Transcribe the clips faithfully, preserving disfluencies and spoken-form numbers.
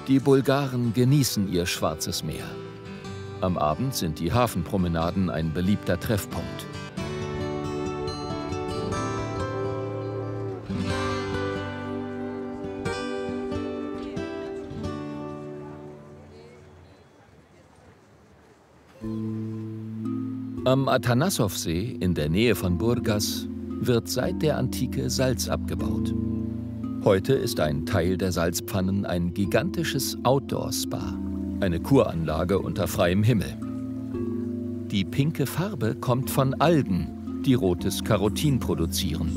Die Bulgaren genießen ihr Schwarzes Meer. Am Abend sind die Hafenpromenaden ein beliebter Treffpunkt. Am Atanassowsee in der Nähe von Burgas wird seit der Antike Salz abgebaut. Heute ist ein Teil der Salzpfannen ein gigantisches Outdoor-Spa, eine Kuranlage unter freiem Himmel. Die pinke Farbe kommt von Algen, die rotes Carotin produzieren.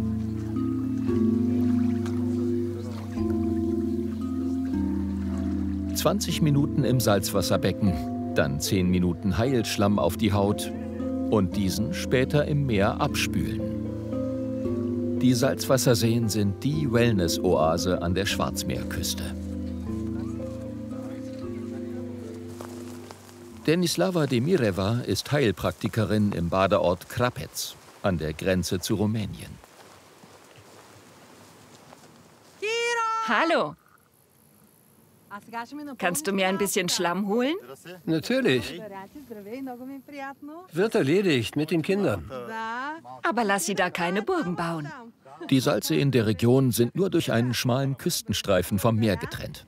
zwanzig Minuten im Salzwasserbecken, dann zehn Minuten Heilschlamm auf die Haut und diesen später im Meer abspülen. Die Salzwasserseen sind die Wellness-Oase an der Schwarzmeerküste. Denislava Demireva ist Heilpraktikerin im Badeort Krapec an der Grenze zu Rumänien. Hallo. Kannst du mir ein bisschen Schlamm holen? Natürlich. Wird erledigt mit den Kindern. Aber lass sie da keine Burgen bauen. Die Salzseen der Region sind nur durch einen schmalen Küstenstreifen vom Meer getrennt.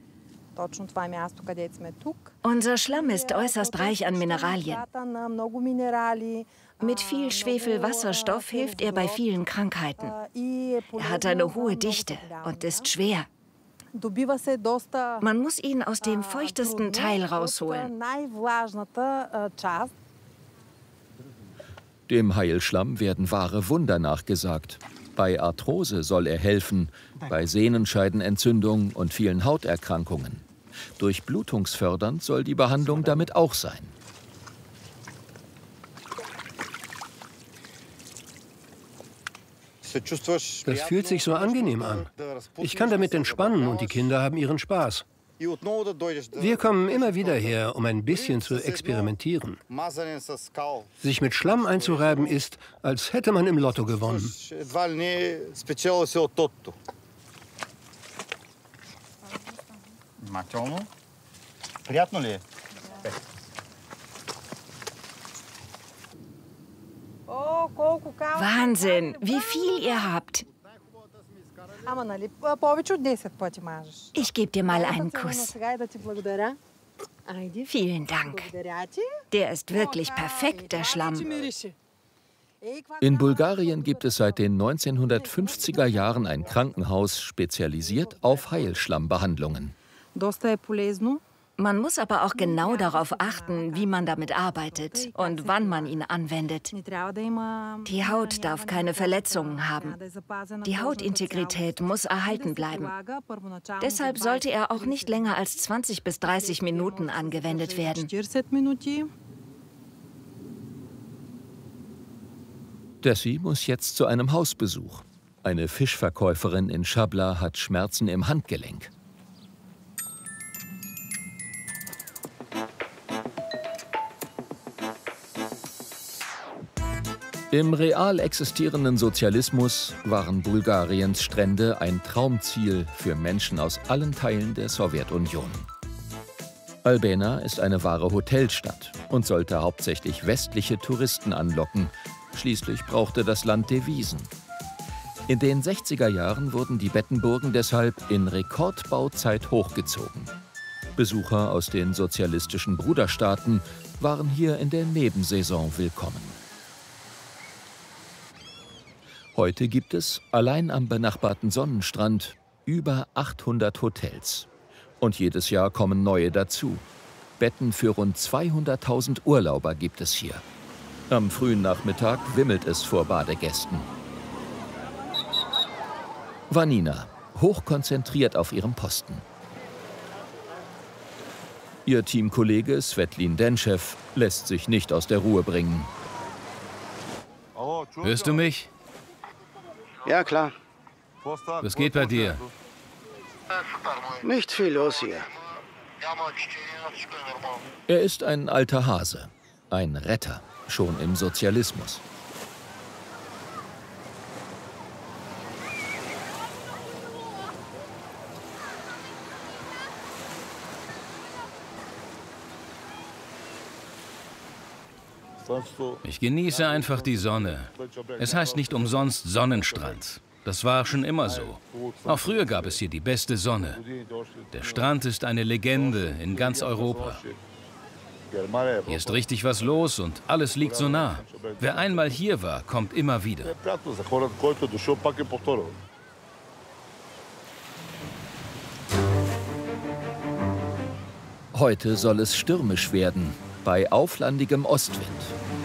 Unser Schlamm ist äußerst reich an Mineralien. Mit viel Schwefelwasserstoff hilft er bei vielen Krankheiten. Er hat eine hohe Dichte und ist schwer. Man muss ihn aus dem feuchtesten Teil rausholen. Dem Heilschlamm werden wahre Wunder nachgesagt. Bei Arthrose soll er helfen, bei Sehnenscheidenentzündung und vielen Hauterkrankungen. Durchblutungsfördernd soll die Behandlung damit auch sein. Das fühlt sich so angenehm an. Ich kann damit entspannen und die Kinder haben ihren Spaß. Wir kommen immer wieder her, um ein bisschen zu experimentieren. Sich mit Schlamm einzureiben ist, als hätte man im Lotto gewonnen. Wahnsinn, wie viel ihr habt. Ich gebe dir mal einen Kuss. Vielen Dank. Der ist wirklich perfekt, der Schlamm. In Bulgarien gibt es seit den neunzehnhundertfünfziger Jahren ein Krankenhaus spezialisiert auf Heilschlammbehandlungen. Man muss aber auch genau darauf achten, wie man damit arbeitet und wann man ihn anwendet. Die Haut darf keine Verletzungen haben. Die Hautintegrität muss erhalten bleiben. Deshalb sollte er auch nicht länger als zwanzig bis dreißig Minuten angewendet werden. Dessi muss jetzt zu einem Hausbesuch. Eine Fischverkäuferin in Schabla hat Schmerzen im Handgelenk. Im real existierenden Sozialismus waren Bulgariens Strände ein Traumziel für Menschen aus allen Teilen der Sowjetunion. Albena ist eine wahre Hotelstadt und sollte hauptsächlich westliche Touristen anlocken. Schließlich brauchte das Land Devisen. In den sechziger Jahren wurden die Bettenburgen deshalb in Rekordbauzeit hochgezogen. Besucher aus den sozialistischen Bruderstaaten waren hier in der Nebensaison willkommen. Heute gibt es, allein am benachbarten Sonnenstrand, über achthundert Hotels. Und jedes Jahr kommen neue dazu. Betten für rund zweihunderttausend Urlauber gibt es hier. Am frühen Nachmittag wimmelt es vor Badegästen. Vanina, hochkonzentriert auf ihrem Posten. Ihr Teamkollege Svetlin Denschew lässt sich nicht aus der Ruhe bringen. Hörst du mich? Ja, klar. Was geht bei dir? Nicht viel los hier. Er ist ein alter Hase, ein Retter, schon im Sozialismus. Ich genieße einfach die Sonne. Es heißt nicht umsonst Sonnenstrand. Das war schon immer so. Auch früher gab es hier die beste Sonne. Der Strand ist eine Legende in ganz Europa. Hier ist richtig was los und alles liegt so nah. Wer einmal hier war, kommt immer wieder. Heute soll es stürmisch werden, bei auflandigem Ostwind.